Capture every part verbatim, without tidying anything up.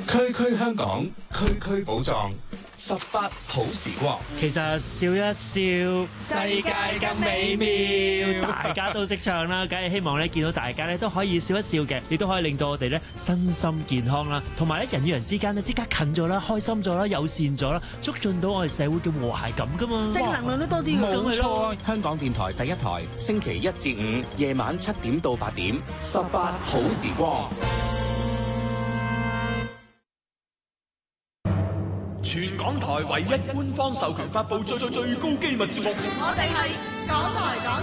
區區香港，區區寶藏，十八好時光。 其實笑一笑，世界更美妙。大家都識唱啦，梗係希望咧見到大家咧都可以笑一笑嘅，亦都可以令到我哋咧身心健康啦，同埋咧人與人之間咧即刻近咗啦，開心咗啦，友善咗啦，促進到我哋社會嘅和諧感噶嘛， 正能量都多啲。 冇錯，香港電台第一台，星期一至五夜晚七點到八點，十八好時光。全港台唯一官方授權發布最最最高機密節目， 我哋係港台港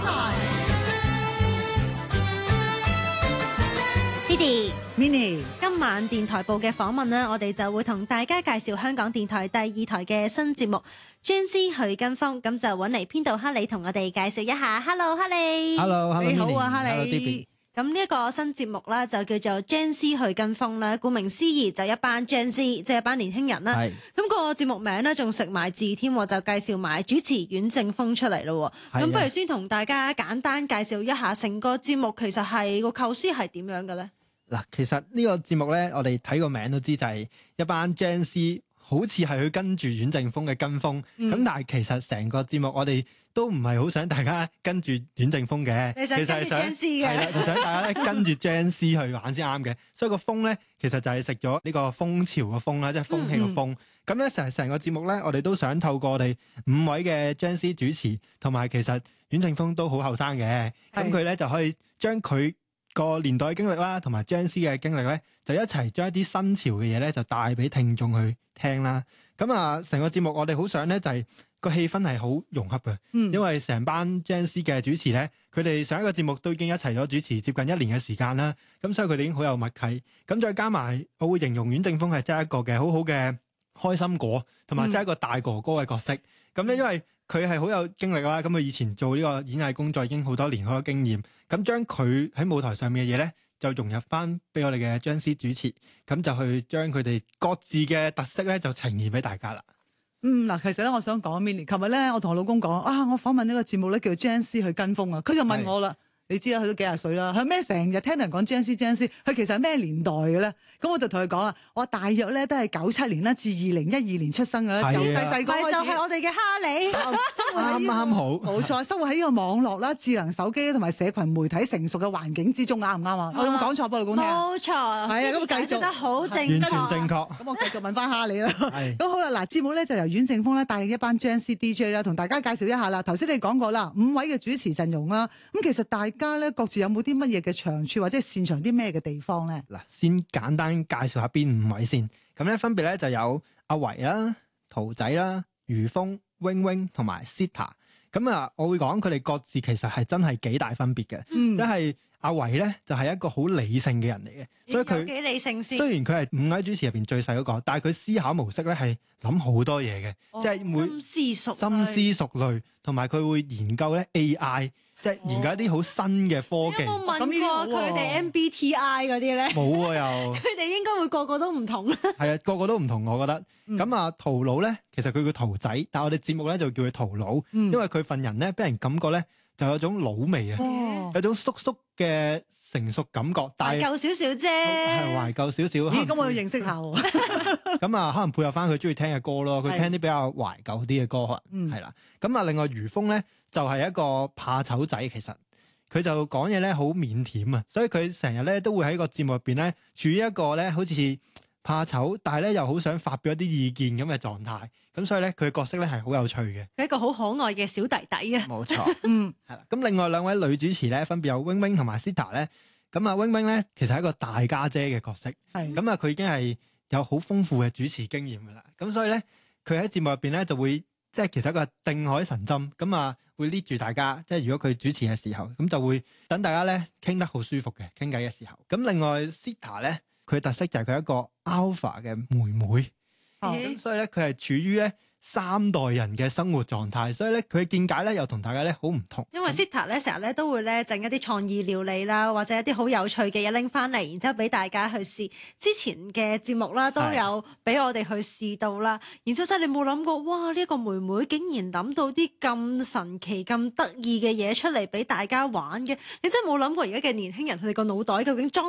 台。 Didi Mini， 今晚電台部嘅訪問呢，我哋就會同大家介紹香港電台第二台嘅新節目《Gen Z 去跟風》，咁就揾嚟編導哈利同我哋介紹一下。Hello， 哈利。 Hello， 你好啊，哈利。 Hello, Didi。 咁呢一個新節目啦，就叫做 Gen Z 去跟風啦。顧名思義，就一班 Gen Z，即係一班年輕人啦。 係。 咁個節目名咧，仲食埋字添，就介紹埋主持阮正峰出嚟咯。咁不如先同大家簡單介紹一下成個節目，其實係個構思係點樣嘅咧？ 嗱，其實呢個節目咧，我哋睇個名都知就係一班 Gen Z，好似係去跟住阮正峰嘅跟風。咁、嗯、但係其實成個節目我哋都唔係好想大家跟住阮正峰嘅， 其實係想 Gen Z 嘅， 係啦，就想大家咧跟住 Gen Z 去玩先啱嘅。所以個風咧，其實就係食咗呢個風潮嘅風啦，即係風氣嘅風。咁咧成成個節目咧，我哋都想透過我哋五位嘅 Gen Z 主持，同埋其實阮正峰都好後生嘅，咁佢咧就可以將佢個年代嘅經歷啦，同埋 Gen Z 嘅經歷咧，就一齊將一啲新潮嘅嘢咧，就帶俾聽眾去聽啦。咁啊，成個節目我哋好想咧，就係、是、個氣氛係好融洽嘅，嗯、因為成班 Gen Z 嘅主持咧，佢哋上一個節目都已經一齊咗主持接近一年嘅時間啦。咁所以佢哋已經好有默契。咁再加埋，我會形容阮正峰係真係一個嘅好好嘅開心果，同埋真係一個大哥哥嘅角色。咁咧、嗯，因為佢係好有經歷啦，咁佢以前做呢個演藝工作已經好多年，好有經驗。咁將佢喺舞台上面嘅嘢咧，就融入翻俾我哋嘅Gen Z主持，咁就去將佢哋各自嘅特色咧，就呈現俾大家啦。 嗯，嗱，其實咧，我想講 Mini，琴日咧，我同我老公講啊，我訪問呢個節目咧，叫做 Gen Z 去跟風啊，佢就問我啦。你知啦，佢都幾廿歲啦，佢咩成日聽人講 Gen Z Gen Z，佢其實係咩年代嘅咧？咁我就同佢講啦，我大約咧都係九七年啦至二零一二年出生嘅啦，由細細個開始就係我哋嘅哈利， 啱啱好， 冇錯，生活喺呢個網絡啦、智能手機同埋社群媒體成熟嘅環境之中，啱唔啱啊？我有冇講錯俾老公聽？ 冇錯， 係啊，咁繼續得好正， 完全正確。咁我繼續問翻哈利啦。咁好啦，嗱，節目咧就由阮正峰咧帶領一班 Gen Z D J 啦，同大家介紹一下啦。頭先你講過啦，五位嘅主持陣容啦，咁其實大家咧各自有冇啲乜嘢嘅長處或者擅長啲咩嘅地方咧？ 嗱，先簡單介紹下邊五位先。咁咧分別咧就有阿維啦、桃仔啦、余峰、wing wing 同埋 Sita。咁啊，我會講佢哋各自其實係真係幾大分別嘅。嗯，即係阿維咧就係一個好理性嘅人嚟嘅，所以佢幾理性先。 雖然佢係五位主持入邊最細嗰個，但係佢思考模式咧係諗好多嘢嘅， 哦、 即係每深思熟深思熟慮，同埋佢會研究咧 A I。即係研究一啲好新嘅科技。 有冇問過佢哋 M B T I 嗰啲咧？ 冇啊，又。 佢哋應該會個個都唔同啦。 係啊，個個都唔同，我覺得。咁、嗯、啊，陶佬咧，其實佢叫陶仔，但係我哋節目咧就叫佢陶佬，嗯、因為佢份人咧，俾人感覺咧就有種老味啊，哦、有種叔叔嘅成熟感覺，但係懷舊少少啫。 係懷舊少少。 咦？咁我要認識下喎。 咁啊，可能配合翻佢中意聽嘅歌咯，佢聽啲比較懷舊啲嘅歌，係啦。咁啊，另外余峰咧就係、是、一個怕醜仔，其實佢就講嘢咧好腼腆啊，所以佢成日咧都會喺個節目入邊咧處於一個咧好似怕醜，但係咧又好想發表一啲意見咁嘅狀態。咁所以咧佢嘅角色咧係好有趣嘅， 佢一個好可愛嘅小弟弟啊。 冇錯，嗯，係啦。咁另外兩位女主持咧分別有 wing wing 同埋 Sita 咧。咁啊 wing wing 咧其實係一個大家姐嘅角色，係咁啊佢已經係有好豐富嘅主持經驗噶啦。咁所以咧佢喺節目入邊咧就會即係其實一個定海神針，咁啊會 lead 住大家。即係如果佢主持嘅時候，咁就會等大家咧傾得好舒服嘅傾偈嘅時候。咁另外 Sita 咧佢嘅特色就係佢一個 alpha 嘅妹妹，咁、哦、所以咧佢係處於咧三代人嘅生活狀態，所以咧佢嘅見解咧又同大家咧好唔同。 因為 Sita 咧成日咧都會咧整一啲創意料理啦，或者一啲好有趣嘅嘢拎翻嚟，然之後俾大家去試。之前嘅節目啦都有俾我哋去試到啦。然之後真係你冇諗過，哇！呢、這、一個妹妹竟然諗到啲咁神奇、咁得意嘅嘢出嚟俾大家玩嘅，你真係冇諗過而家嘅年輕人佢哋個腦袋究竟裝